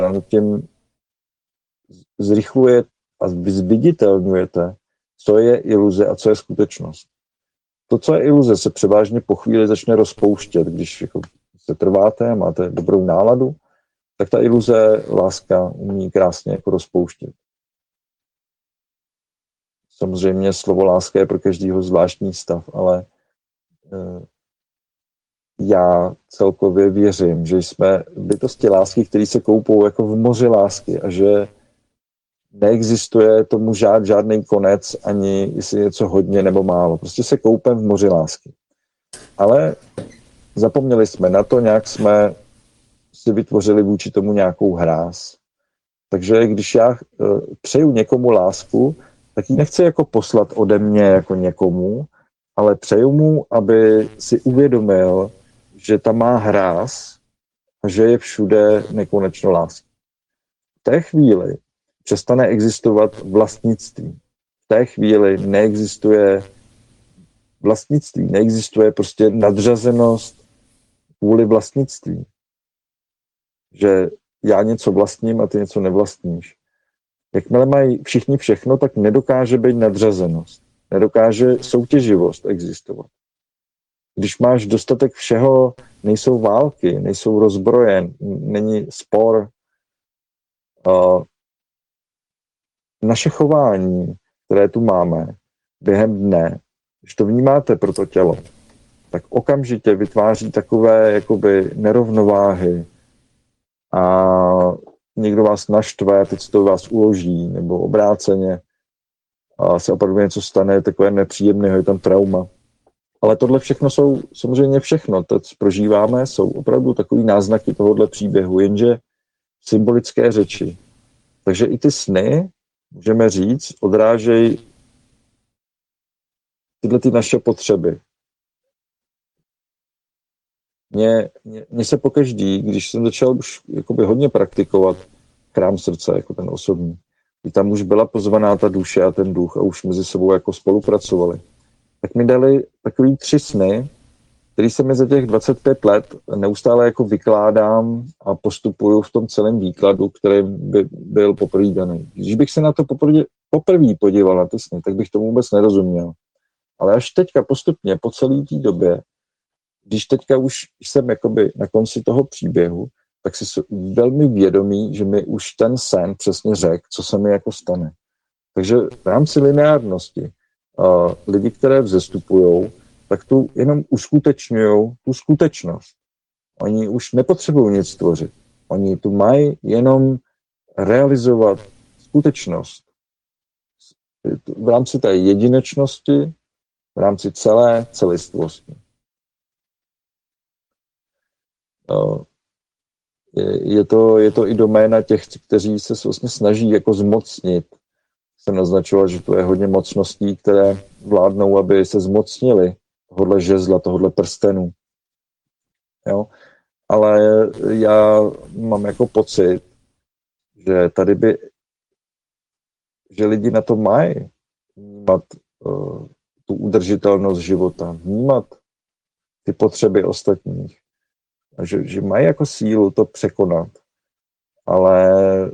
tím zrychluje a zviditelňujete, co je iluze a co je skutečnost. To, co je iluze, se převážně po chvíli začne rozpouštět. Když jako se trváte a máte dobrou náladu, tak ta iluze, láska umí krásně jako rozpouštět. Samozřejmě slovo láska je pro každého zvláštní stav, ale já celkově věřím, že jsme bytosti lásky, které se koupou jako v moři lásky a že neexistuje tomu žádný konec, ani jestli něco hodně nebo málo. Prostě se koupem v moři lásky. Ale zapomněli jsme na to, nějak jsme si vytvořili vůči tomu nějakou hráz. Takže když já přeju někomu lásku, tak ji nechci jako poslat ode mě jako někomu, ale přeju mu, aby si uvědomil, že tam má hráz a že je všude nekonečno láska. V té chvíli přestane existovat vlastnictví. V té chvíli neexistuje vlastnictví, neexistuje prostě nadřazenost kvůli vlastnictví. Že já něco vlastním a ty něco nevlastníš. Jakmile mají všichni všechno, tak nedokáže být nadřazenost. Nedokáže soutěživost existovat. Když máš dostatek všeho, nejsou války, nejsou rozbroje, není spor. Naše chování, které tu máme během dne, když to vnímáte pro to tělo, tak okamžitě vytváří takové jakoby nerovnováhy a někdo vás naštve, teď to vás uloží, nebo obráceně a se opravdu něco stane, takové nepříjemného, je tam trauma. Ale tohle všechno jsou samozřejmě všechno, to, co prožíváme, jsou opravdu takový náznaky tohohle příběhu, jenže symbolické řeči. Takže i ty sny, můžeme říct, odrážejí tyhle ty naše potřeby. Mně se pokaždý, když jsem začal už jakoby hodně praktikovat chrám srdce, jako ten osobní, kdy tam už byla pozvaná ta duše a ten duch a už mezi sebou jako spolupracovali, tak mi dali takový 3 sny, který se mi za těch 25 let neustále jako vykládám a postupuju v tom celém výkladu, který by byl poprvé daný. Když bych se na to poprvé podíval na ty sny, tak bych tomu vůbec nerozuměl. Ale až teďka postupně po celé té době, když teďka už jsem jakoby na konci toho příběhu, tak si velmi vědomý, že mi už ten sen přesně řekl, co se mi jako stane. Takže v rámci lineárnosti lidi, které vzestupujou, tak tu jenom uskutečňují tu skutečnost. Oni už nepotřebují nic tvořit. Oni tu mají jenom realizovat skutečnost. V rámci té jedinečnosti, v rámci celé celistvosti. Je to i doména těch, kteří se vlastně snaží jako zmocnit. Jsem naznačoval, že to je hodně mocností, které vládnou, aby se zmocnili tohohle žezla, tohohle prstenu. Jo? Ale já mám jako pocit, že tady že lidi na to mají vnímat tu udržitelnost života, vnímat ty potřeby ostatních. A že mají jako sílu to překonat. Ale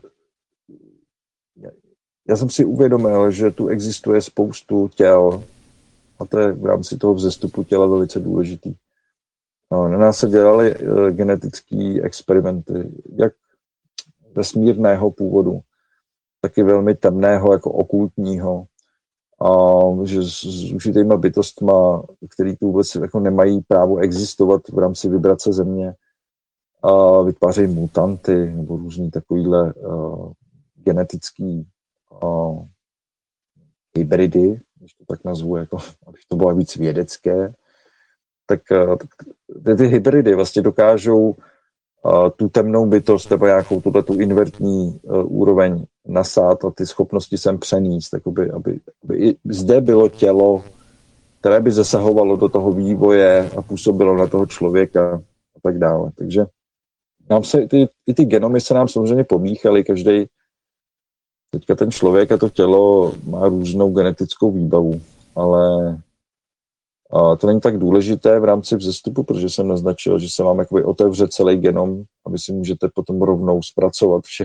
já jsem si uvědomil, že tu existuje spoustu těl a to je v rámci toho vzestupu těla velice důležitý. Na nás se dělaly genetické experimenty, jak vesmírného původu, tak i velmi temného, jako okultního. A že s určitýma bytostma, který tu vůbec jako nemají právo existovat v rámci vibrace Země, a vytvářejí mutanty nebo různý takovýhle genetický hybridy, když to tak nazvu, jako, abych to bylo víc vědecké, tak ty hybridy vlastně dokážou tu temnou bytost nebo nějakou tu invertní úroveň nasát a ty schopnosti sem přenést, aby i zde bylo tělo, které by zasahovalo do toho vývoje a působilo na toho člověka a tak dále. Takže nám se i ty genomy se nám samozřejmě pomíchaly, každý teďka ten člověk a to tělo má různou genetickou výbavu, ale to není tak důležité v rámci vzestupu, protože jsem naznačil, že se vám jakoby otevře celý genom a vy si můžete potom rovnou zpracovat všechno